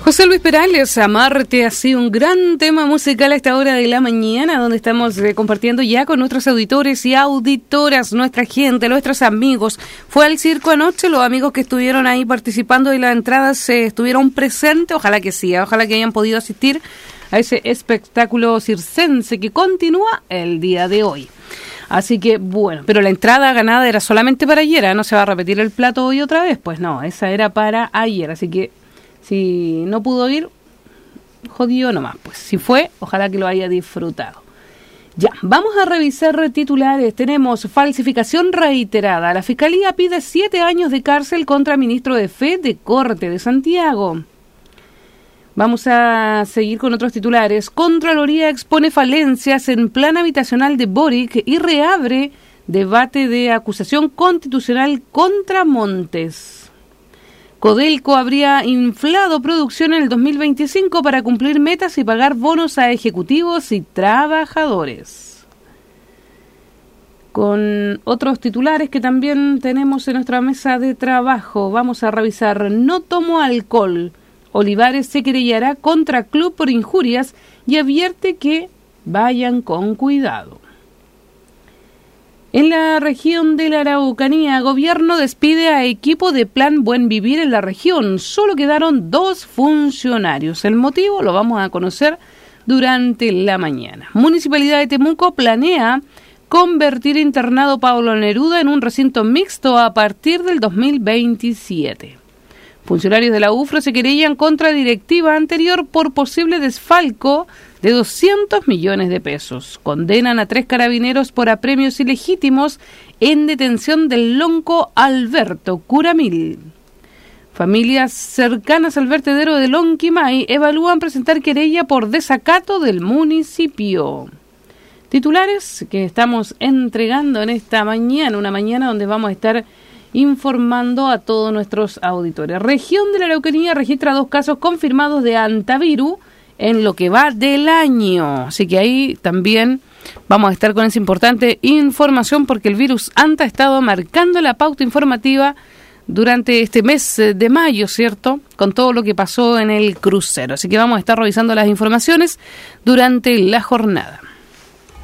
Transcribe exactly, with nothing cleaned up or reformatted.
José Luis Perales, Amarte, ha sido un gran tema musical a esta hora de la mañana, donde estamos eh, compartiendo ya con nuestros auditores y auditoras, nuestra gente, nuestros amigos. Fue al circo anoche, los amigos que estuvieron ahí participando de las entradas eh, estuvieron presentes, ojalá que sí, ojalá que hayan podido asistir a ese espectáculo circense que continúa el día de hoy. Así que, bueno, pero la entrada ganada era solamente para ayer, ¿eh? No se va a repetir el plato hoy otra vez, pues no, esa era para ayer, así que si no pudo ir, jodido nomás, pues si fue, ojalá que lo haya disfrutado. Ya, vamos a revisar titulares. Tenemos falsificación reiterada. La Fiscalía pide siete años de cárcel contra ministro de Fe de Corte de Santiago. Vamos a seguir con otros titulares. Contraloría expone falencias en plan habitacional de Boric y reabre debate de acusación constitucional contra Montes. Codelco habría inflado producción en el dos mil veinticinco para cumplir metas y pagar bonos a ejecutivos y trabajadores. Con otros titulares que también tenemos en nuestra mesa de trabajo, vamos a revisar. No tomo alcohol. Olivares se querellará contra club por injurias y advierte que vayan con cuidado. En la región de la Araucanía, gobierno despide a equipo de Plan Buen Vivir en la región. Solo quedaron dos funcionarios. El motivo lo vamos a conocer durante la mañana. Municipalidad de Temuco planea convertir internado Pablo Neruda en un recinto mixto a partir del dos mil veintisiete. Funcionarios de la U F R O se querellan contra directiva anterior por posible desfalco de doscientos millones de pesos. Condenan a tres carabineros por apremios ilegítimos en detención del lonco Alberto Curamil. Familias cercanas al vertedero de Lonquimay evalúan presentar querella por desacato del municipio. Titulares que estamos entregando en esta mañana, una mañana donde vamos a estar informando a todos nuestros auditores. Región de la Araucanía registra dos casos confirmados de antivirus en lo que va del año. Así que ahí también vamos a estar con esa importante información porque el virus anta ha estado marcando la pauta informativa durante este mes de mayo, ¿cierto? Con todo lo que pasó en el crucero. Así que vamos a estar revisando las informaciones durante la jornada.